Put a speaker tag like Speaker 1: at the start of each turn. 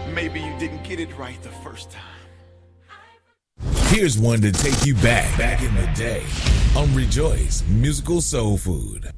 Speaker 1: Maybe you didn't get it right the first time.
Speaker 2: Here's one to take you back in the day on Rejoice Musical Soul Food.